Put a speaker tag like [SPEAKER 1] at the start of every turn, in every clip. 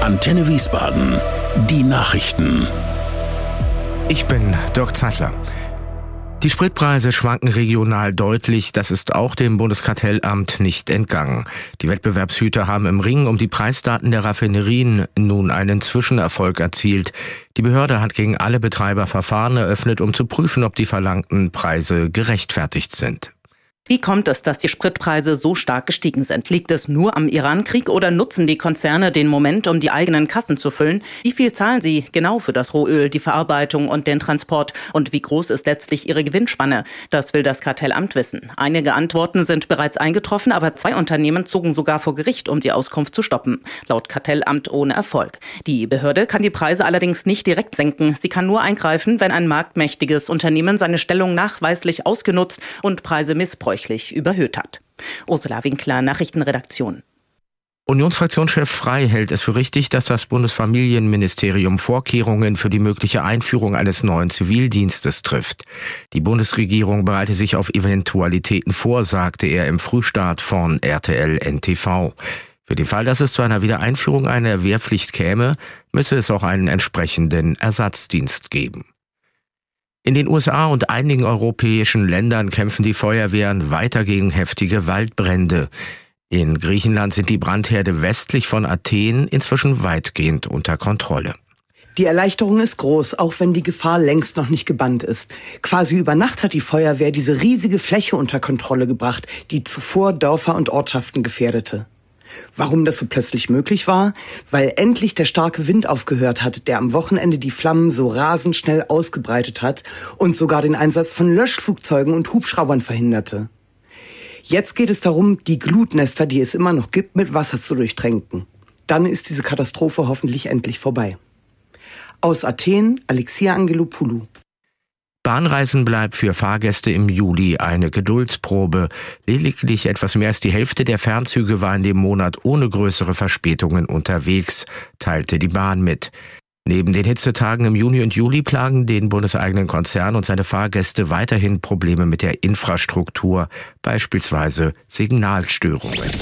[SPEAKER 1] Antenne Wiesbaden. Die Nachrichten.
[SPEAKER 2] Ich bin Dirk Zeitler. Die Spritpreise schwanken regional deutlich, das ist auch dem Bundeskartellamt nicht entgangen. Die Wettbewerbshüter haben im Ring um die Preisdaten der Raffinerien nun einen Zwischenerfolg erzielt. Die Behörde hat gegen alle Betreiber Verfahren eröffnet, um zu prüfen, ob die verlangten Preise gerechtfertigt sind.
[SPEAKER 3] Wie kommt es, dass die Spritpreise so stark gestiegen sind? Liegt es nur am Irankrieg oder nutzen die Konzerne den Moment, um die eigenen Kassen zu füllen? Wie viel zahlen sie genau für das Rohöl, die Verarbeitung und den Transport? Und wie groß ist letztlich ihre Gewinnspanne? Das will das Kartellamt wissen. Einige Antworten sind bereits eingetroffen, aber 2 Unternehmen zogen sogar vor Gericht, um die Auskunft zu stoppen. Laut Kartellamt ohne Erfolg. Die Behörde kann die Preise allerdings nicht direkt senken. Sie kann nur eingreifen, wenn ein marktmächtiges Unternehmen seine Stellung nachweislich ausgenutzt und Preise missbräuchlich überhöht hat. Ursula Winkler, Nachrichtenredaktion.
[SPEAKER 2] Unionsfraktionschef Frey hält es für richtig, dass das Bundesfamilienministerium Vorkehrungen für die mögliche Einführung eines neuen Zivildienstes trifft. Die Bundesregierung bereite sich auf Eventualitäten vor, sagte er im Frühstart von RTL NTV. Für den Fall, dass es zu einer Wiedereinführung einer Wehrpflicht käme, müsse es auch einen entsprechenden Ersatzdienst geben. In den USA und einigen europäischen Ländern kämpfen die Feuerwehren weiter gegen heftige Waldbrände. In Griechenland sind die Brandherde westlich von Athen inzwischen weitgehend unter Kontrolle.
[SPEAKER 4] Die Erleichterung ist groß, auch wenn die Gefahr längst noch nicht gebannt ist. Quasi über Nacht hat die Feuerwehr diese riesige Fläche unter Kontrolle gebracht, die zuvor Dörfer und Ortschaften gefährdete. Warum das so plötzlich möglich war? Weil endlich der starke Wind aufgehört hat, der am Wochenende die Flammen so rasend schnell ausgebreitet hat und sogar den Einsatz von Löschflugzeugen und Hubschraubern verhinderte. Jetzt geht es darum, die Glutnester, die es immer noch gibt, mit Wasser zu durchtränken. Dann ist diese Katastrophe hoffentlich endlich vorbei. Aus Athen, Alexia Angelopoulou.
[SPEAKER 2] Bahnreisen bleibt für Fahrgäste im Juli eine Geduldsprobe. Lediglich etwas mehr als die Hälfte der Fernzüge war in dem Monat ohne größere Verspätungen unterwegs, teilte die Bahn mit. Neben den Hitzetagen im Juni und Juli plagen den bundeseigenen Konzern und seine Fahrgäste weiterhin Probleme mit der Infrastruktur, beispielsweise Signalstörungen.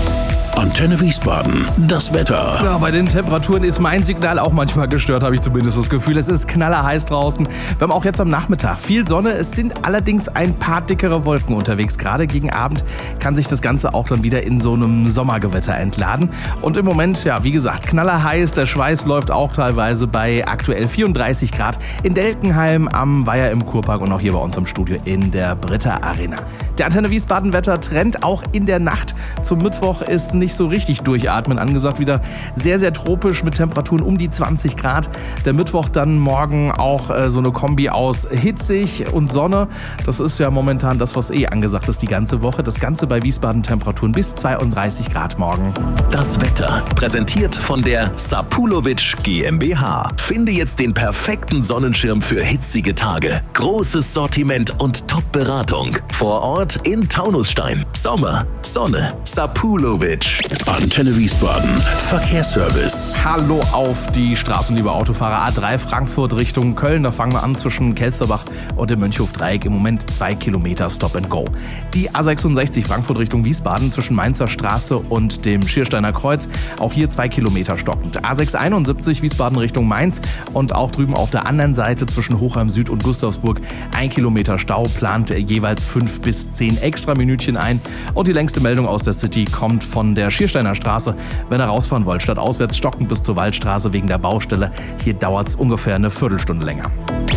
[SPEAKER 1] Antenne Wiesbaden, das Wetter.
[SPEAKER 5] Ja, bei den Temperaturen ist mein Signal auch manchmal gestört, habe ich zumindest das Gefühl. Es ist knallerheiß draußen. Wir haben auch jetzt am Nachmittag viel Sonne. Es sind allerdings ein paar dickere Wolken unterwegs. Gerade gegen Abend kann sich das Ganze auch dann wieder in so einem Sommergewitter entladen. Und im Moment, ja, wie gesagt, knallerheiß. Der Schweiß läuft auch teilweise bei aktuell 34 Grad in Delkenheim am Weiher im Kurpark und auch hier bei uns im Studio in der Britta Arena. Der Antenne Wiesbaden Wettertrend auch in der Nacht zum Mittwoch ist nicht so richtig durchatmen angesagt. Wieder sehr, sehr tropisch mit Temperaturen um die 20 Grad. Der Mittwoch dann morgen auch so eine Kombi aus hitzig und Sonne. Das ist ja momentan das, was angesagt ist die ganze Woche. Das Ganze bei Wiesbaden Temperaturen bis 32 Grad morgen.
[SPEAKER 6] Das Wetter präsentiert von der Sapulovic GmbH. Finde jetzt den perfekten Sonnenschirm für hitzige Tage. Großes Sortiment und Top-Beratung. Vor Ort in Taunusstein. Sommer, Sonne, Sapulovic.
[SPEAKER 1] Antenne Wiesbaden, Verkehrsservice.
[SPEAKER 5] Hallo auf die Straßen, liebe Autofahrer. A3 Frankfurt Richtung Köln. Da fangen wir an zwischen Kelsterbach und dem Mönchhof-Dreieck. Im Moment 2 Kilometer Stop and Go. Die A66 Frankfurt Richtung Wiesbaden zwischen Mainzer Straße und dem Schiersteiner Kreuz. Auch hier 2 Kilometer stockend. A671 Wiesbaden Richtung Mainz und auch drüben auf der anderen Seite zwischen Hochheim Süd und Gustavsburg 1 Kilometer Stau, plant jeweils 5 bis 10 extra Minütchen ein. Und die längste Meldung aus der City kommt von der Schiersteiner Straße. Wenn ihr rausfahren wollt, statt auswärts stockend bis zur Waldstraße wegen der Baustelle. Hier dauert es ungefähr eine Viertelstunde länger.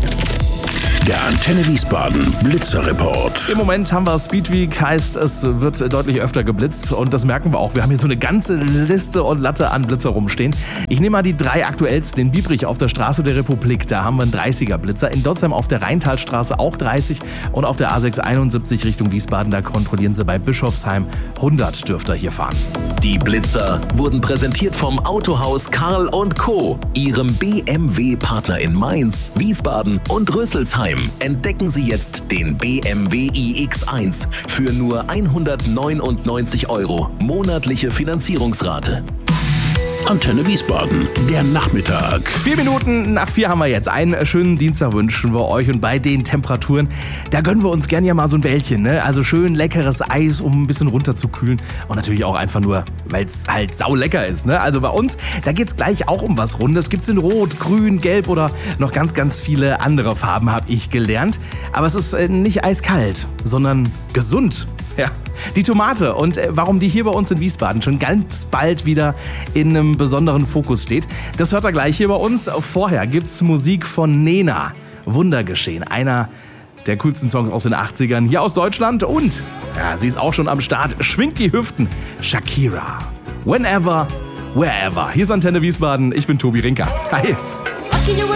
[SPEAKER 1] Der Antenne Wiesbaden Blitzerreport.
[SPEAKER 5] Im Moment haben wir Speedweek, heißt es wird deutlich öfter geblitzt und das merken wir auch. Wir haben hier so eine ganze Liste und Latte an Blitzer rumstehen. Ich nehme mal die 3 aktuellsten. In Biebrich auf der Straße der Republik, da haben wir einen 30er Blitzer. In Dotzheim auf der Rheintalstraße auch 30 und auf der A671 Richtung Wiesbaden, da kontrollieren sie bei Bischofsheim 100 dürft ihr hier fahren.
[SPEAKER 6] Die Blitzer wurden präsentiert vom Autohaus Karl & Co., ihrem BMW-Partner in Mainz, Wiesbaden und Rüsselsheim. Entdecken Sie jetzt den BMW iX1 für nur 199 € monatliche Finanzierungsrate.
[SPEAKER 1] Antenne Wiesbaden, der Nachmittag.
[SPEAKER 5] 4 Minuten nach 4 haben wir jetzt. Einen schönen Dienstag wünschen wir euch. Und bei den Temperaturen, da gönnen wir uns gerne ja mal so ein Bällchen, ne? Also schön leckeres Eis, um ein bisschen runterzukühlen. Und natürlich auch einfach nur, weil es halt saulecker ist, ne? Also bei uns, da geht's gleich auch um was Rundes. Gibt's in Rot, Grün, Gelb oder noch ganz, ganz viele andere Farben, habe ich gelernt. Aber es ist nicht eiskalt, sondern gesund. Ja, die Tomate und warum die hier bei uns in Wiesbaden schon ganz bald wieder in einem besonderen Fokus steht, das hört ihr gleich hier bei uns. Vorher gibt's Musik von Nena. Wundergeschehen, einer der coolsten Songs aus den 80ern hier aus Deutschland. Und ja, sie ist auch schon am Start, schwingt die Hüften. Shakira. Whenever, wherever. Hier ist Antenne Wiesbaden, ich bin Tobi Rinker. Hi.